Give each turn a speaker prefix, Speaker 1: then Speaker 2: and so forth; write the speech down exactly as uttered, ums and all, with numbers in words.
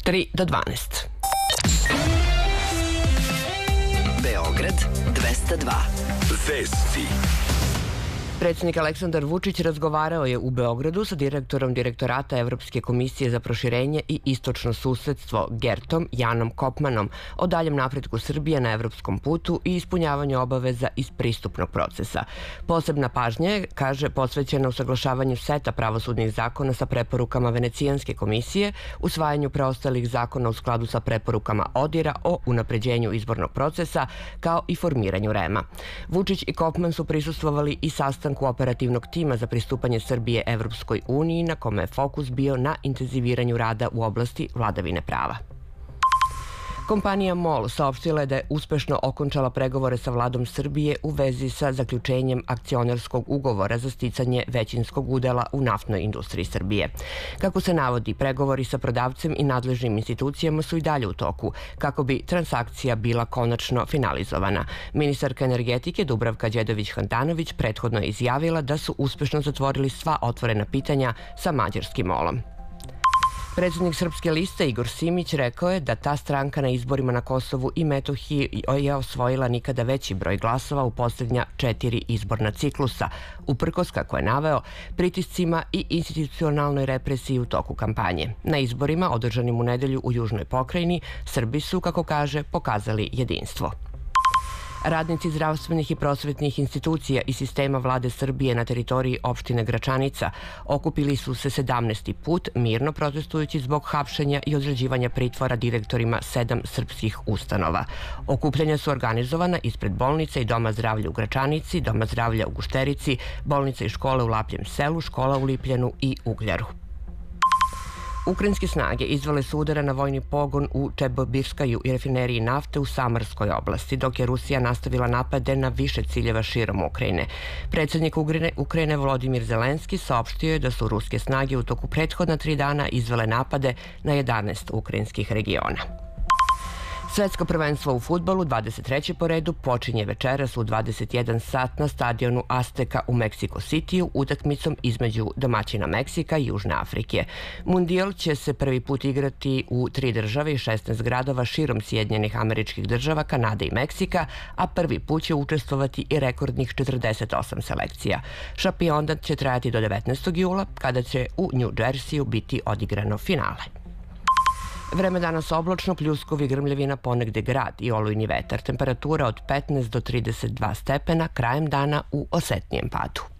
Speaker 1: tri do dvanaest.
Speaker 2: Beograd dvesta dva. Vesti.
Speaker 1: Predsjednik Aleksandar Vučić razgovarao je u Beogradu sa direktorom Direktorata Evropske komisije za proširenje i istočno susedstvo Gertom Janom Kopmanom o daljem napretku Srbije na evropskom putu i ispunjavanju obaveza iz pristupnog procesa. Posebna pažnja je, kaže, posvećena usaglašavanju seta pravosudnih zakona sa preporukama Venecijanske komisije, usvajanju preostalih zakona u skladu sa preporukama ODIR-a o unapređenju izbornog procesa, kao i formiranju REM-a. Vučić i Kopman su prisustvovali i sastanku operativnog tima za pristupanje Srbije Evropskoj uniji, na kome je fokus bio na intenziviranju rada u oblasti vladavine prava. Kompanija MOL saopštila je da je uspešno okončala pregovore sa vladom Srbije u vezi sa zaključenjem akcionarskog ugovora za sticanje većinskog udela u naftnoj industriji Srbije. Kako se navodi, pregovori sa prodavcem i nadležnim institucijama su i dalje u toku, kako bi transakcija bila konačno finalizovana. Ministarka energetike Dubravka Đedović-Handanović prethodno je izjavila da su uspešno zatvorili sva otvorena pitanja sa mađarskim MOL-om. Predsjednik Srpske liste Igor Simić rekao je da ta stranka na izborima na Kosovu i Metohiji je osvojila nikada veći broj glasova u posljednja četiri izborna ciklusa, uprkos, kako je naveo, pritiscima i institucionalnoj represiji u toku kampanje. Na izborima, održanim u nedelju u Južnoj pokrajini, Srbi su, kako kaže, pokazali jedinstvo. Radnici zdravstvenih i prosvetnih institucija i sistema vlade Srbije na teritoriji opštine Gračanica okupili su se sedamnaesti put, mirno protestujući zbog hapšenja i određivanja pritvora direktorima sedam srpskih ustanova. Okupljanja su organizovana ispred bolnice i Doma zdravlja u Gračanici, Doma zdravlja u Gušterici, bolnice i škole u Lapljem selu, škola u Lipljanu i Ugljaru. Ukrajinske snage izvele su udara na vojni pogon u Čebobirskaju i rafineriji nafte u Samarskoj oblasti, dok je Rusija nastavila napade na više ciljeva širom Ukrajine. Predsjednik Ukrajine Volodimir Zelenski saopštio je da su ruske snage u toku prethodna tri dana izvele napade na jedanaest ukrajinskih regiona. Svetsko prvenstvo u fudbalu, dvadeset treće po redu, počinje večeras u dvadeset jedan sat na stadionu Azteka u Meksiko Citiju utakmicom između domaćina Meksika i Južne Afrike. Mundijal će se prvi put igrati u tri države i šesnaest gradova širom Sjedinjenih Američkih Država, Kanade i Meksika, a prvi put će učestvovati i rekordnih četrdeset osam selekcija. Šampionat će trajati do devetnaestog jula, kada će u New Jersey biti odigrano finale. Vreme danas oblačno, pljuskovi, grmljavina, ponegde grad i olujni vetar. Temperatura od petnaest do trideset dva stepena, krajem dana u osetnijem padu.